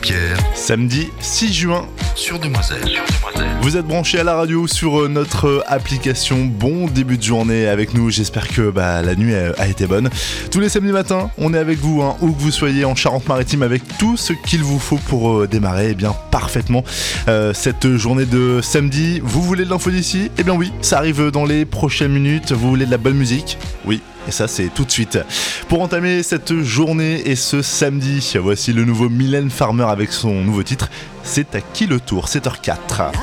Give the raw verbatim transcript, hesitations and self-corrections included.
Pierre. Samedi six juin. Sur Demoiselle. Sur Demoiselle. Vous êtes branchés à la radio sur notre application. Bon début de journée avec nous. J'espère que bah, la nuit a, a été bonne. Tous les samedis matins, on est avec vous, hein, où que vous soyez en Charente-Maritime, avec tout ce qu'il vous faut pour euh, démarrer eh bien, parfaitement euh, cette journée de samedi. Vous voulez de l'info d'ici ? Eh bien oui, ça arrive dans les prochaines minutes. Vous voulez de la bonne musique ? Oui. Et ça, c'est tout de suite. Pour entamer cette journée et ce samedi, voici le nouveau Mylène Farmer avec son nouveau titre. C'est à qui le tour ? sept heures zéro quatre.